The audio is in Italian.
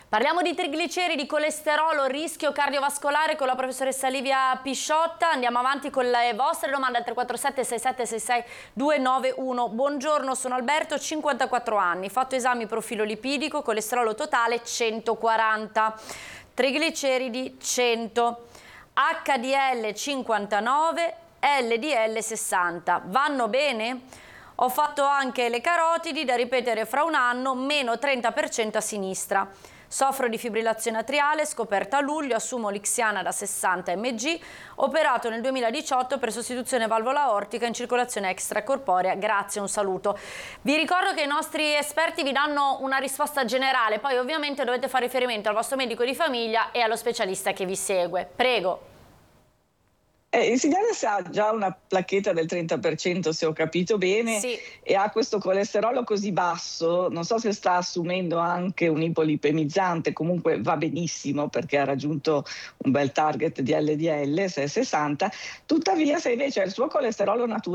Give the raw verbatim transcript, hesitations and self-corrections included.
Parliamo di trigliceridi, colesterolo, rischio cardiovascolare con la professoressa Livia Pisciotta. Andiamo avanti con le vostre domande al tre quattro sette sei sette sei sei due nove uno. Buongiorno, sono Alberto, cinquantaquattro anni, fatto esami profilo lipidico, colesterolo totale centoquaranta, trigliceridi cento, acca di elle cinquantanove, elle di elle sessanta. Vanno bene? Ho fatto anche le carotidi da ripetere fra un anno, meno trenta per cento a sinistra. Soffro di fibrillazione atriale, scoperta a luglio, assumo Lixiana da sessanta milligrammi, operato nel duemiladiciotto per sostituzione valvola aortica in circolazione extracorporea. Grazie, un saluto. Vi ricordo che i nostri esperti vi danno una risposta generale, poi ovviamente dovete fare riferimento al vostro medico di famiglia e allo specialista che vi segue. Prego. Eh, il signore ha già una placchetta del trenta per cento, se ho capito bene, Sì. E ha questo colesterolo così basso, non so se sta assumendo anche un ipolipemizzante, comunque va benissimo perché ha raggiunto un bel target di elle di elle, se è sessanta, tuttavia se invece è il suo colesterolo naturale